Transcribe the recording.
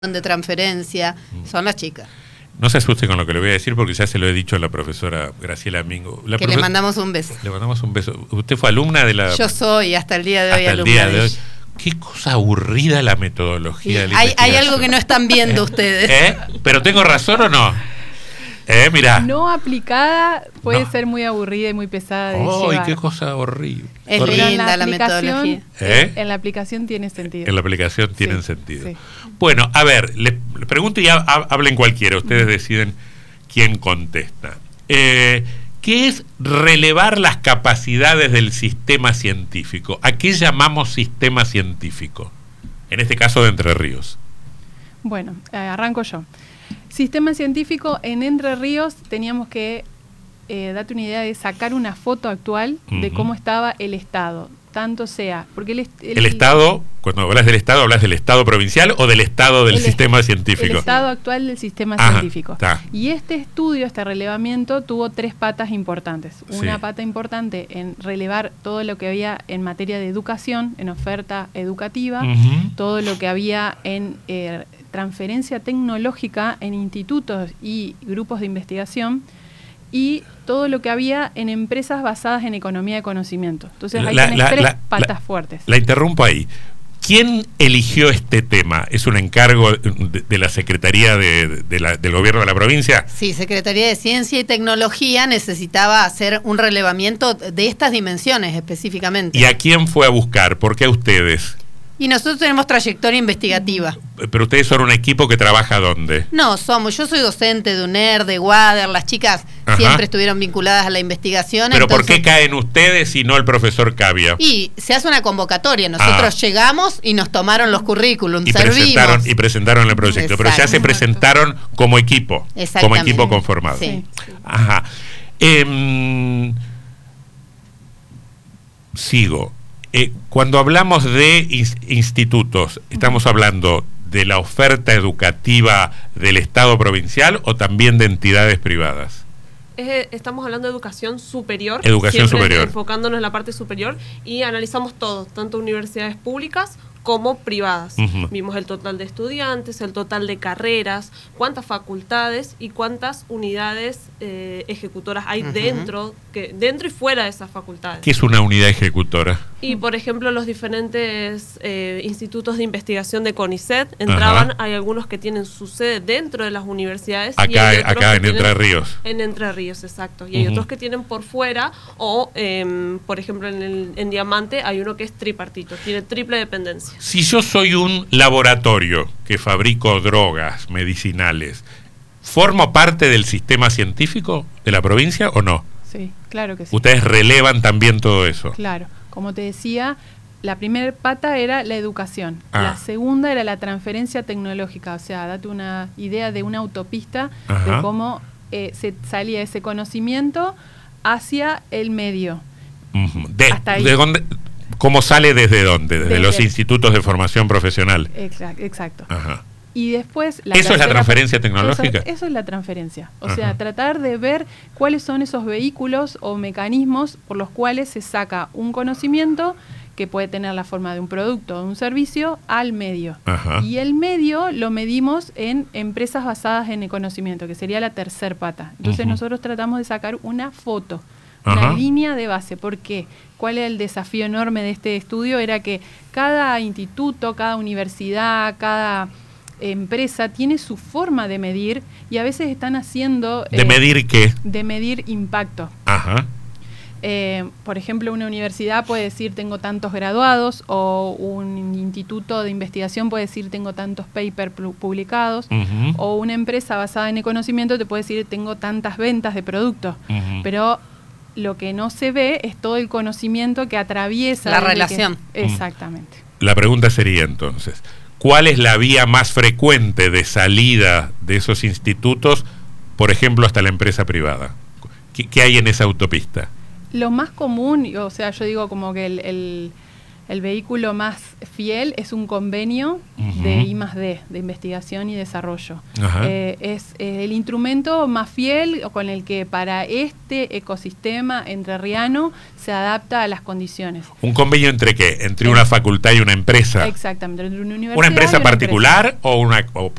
de transferencia, son las chicas. No se asuste con lo que le voy a decir porque ya se lo he dicho a la profesora Graciela Mingo. Le mandamos un beso. Le mandamos un beso. ¿Usted fue alumna de la...? Yo soy hasta el día de hoy hasta alumna el día de hoy. ella. Qué cosa aburrida la metodología de la Hay investigación. algo que no están viendo ustedes. ¿Pero tengo razón o no? Mirá. No aplicada puede ser muy aburrida y muy pesada de ¡Ay, llevar. qué cosa horrible! Es Horrible. linda la metodología. En la aplicación tiene sentido. En la aplicación tienen Sí, sentido. sí. Bueno, a ver, le pregunto y hablen cualquiera, ustedes deciden quién contesta. ¿Qué es relevar las capacidades del sistema científico? ¿A qué llamamos sistema científico? En este caso de Entre Ríos. Bueno, arranco yo. Sistema científico en Entre Ríos teníamos que, date una idea de sacar una foto actual de cómo estaba el Estado. Tanto sea, porque el Estado, cuando hablas del Estado provincial o del Estado del sistema científico. El Estado actual del sistema científico. Está. Y este estudio, este relevamiento, tuvo 3 patas importantes. Una pata importante en relevar todo lo que había en materia de educación, en oferta educativa, todo lo que había en transferencia tecnológica en institutos y grupos de investigación, y todo lo que había en empresas basadas en economía de conocimiento. Entonces hay 3 patas fuertes. La interrumpo ahí. ¿Quién eligió este tema? ¿Es un encargo de la Secretaría del Gobierno de la provincia? Sí, Secretaría de Ciencia y Tecnología necesitaba hacer un relevamiento de estas dimensiones específicamente. ¿Y a quién fue a buscar? ¿Por qué a ustedes? Y nosotros tenemos trayectoria investigativa. ¿Pero ustedes son un equipo que trabaja dónde? No, yo soy docente de UNER, de Wader, las chicas siempre estuvieron vinculadas a la investigación. ¿Pero entonces, por qué caen ustedes y no el profesor Cavia? Y se hace una convocatoria, nosotros llegamos y nos tomaron los currículums, servimos. Y presentaron el proyecto, pero ya se presentaron como equipo conformado. Sí. Ajá. Sigo. Cuando hablamos de institutos, ¿estamos hablando de la oferta educativa del Estado provincial o también de entidades privadas? Estamos hablando de educación superior. Educación superior. Enfocándonos en la parte superior y analizamos todo, tanto universidades públicas como privadas. Vimos el total de estudiantes, el total de carreras, cuántas facultades y cuántas unidades ejecutoras hay dentro y fuera de esas facultades. ¿Qué es una unidad ejecutora? Y por ejemplo los diferentes institutos de investigación de CONICET entraban, hay algunos que tienen su sede dentro de las universidades. Acá en Entre Ríos. En Entre Ríos, exacto. Y hay otros que tienen por fuera o, por ejemplo, en Diamante hay uno que es tripartito, tiene triple dependencia. Si yo soy un laboratorio que fabrico drogas medicinales, ¿formo parte del sistema científico de la provincia o no? Sí, claro que sí. ¿Ustedes relevan también todo eso? Claro. Como te decía, la primera pata era la educación. La segunda era la transferencia tecnológica. O sea, date una idea de una autopista de cómo se salía ese conocimiento hacia el medio. Hasta ahí. ¿De dónde? ¿Cómo sale desde dónde? Desde los institutos de formación profesional. Exacto. Ajá. Y después ¿Eso es la transferencia tecnológica? Eso es la transferencia. O sea, tratar de ver cuáles son esos vehículos o mecanismos por los cuales se saca un conocimiento que puede tener la forma de un producto o de un servicio al medio. Y el medio lo medimos en empresas basadas en el conocimiento, que sería la tercer pata. Entonces nosotros tratamos de sacar una foto, una línea de base. ¿Por qué? ¿Cuál es el desafío enorme de este estudio? Era que cada instituto, cada universidad, cada empresa tiene su forma de medir y a veces están haciendo... ¿De medir qué? De medir impacto. Por ejemplo, una universidad puede decir tengo tantos graduados, o un instituto de investigación puede decir tengo tantos papers publicados, o una empresa basada en el conocimiento te puede decir tengo tantas ventas de productos. Pero lo que no se ve es todo el conocimiento que atraviesa la relación. Exactamente. La pregunta sería entonces, ¿cuál es la vía más frecuente de salida de esos institutos, por ejemplo, hasta la empresa privada? ¿Qué hay en esa autopista? Lo más común, o sea, yo digo como que el El vehículo más fiel es un convenio de I+D, de investigación y desarrollo. Es el instrumento más fiel con el que para este ecosistema entrerriano se adapta a las condiciones. ¿Un convenio entre qué? ¿Entre una facultad y una empresa? Exactamente, entre una universidad ¿Una empresa y una particular empresa. o